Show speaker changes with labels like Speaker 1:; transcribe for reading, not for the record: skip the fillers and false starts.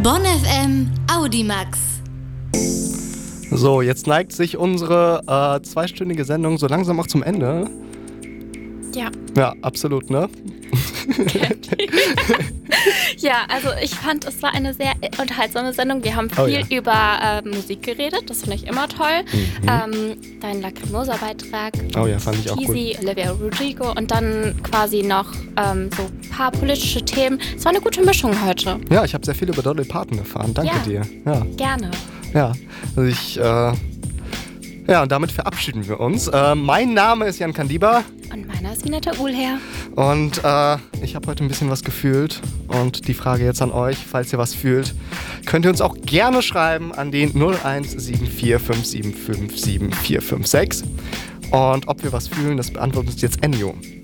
Speaker 1: Bonn FM Audimax.
Speaker 2: So, jetzt neigt sich unsere zweistündige Sendung so langsam auch zum Ende.
Speaker 3: Ja.
Speaker 2: Ja, absolut, ne?
Speaker 3: Ja, also ich fand, es war eine sehr unterhaltsame Sendung. Wir haben viel über Musik geredet, das finde ich immer toll. Dein Lacrimosa-Beitrag,
Speaker 2: Oh ja, fand ich auch
Speaker 3: Easy, Olivia Rodrigo und dann quasi noch so ein paar politische Themen. Es war eine gute Mischung heute.
Speaker 2: Ja, ich habe sehr viel über Dolly Parton erfahren. Danke dir. Ja.
Speaker 3: Gerne.
Speaker 2: Ja, also und damit verabschieden wir uns. Mein Name ist Jan Kandiba.
Speaker 3: Und meiner ist Vineta Uhlherr.
Speaker 2: Und ich habe heute ein bisschen was gefühlt. Und die Frage jetzt an euch, falls ihr was fühlt, könnt ihr uns auch gerne schreiben an den 01745757456. Und ob wir was fühlen, das beantwortet uns jetzt Ennio.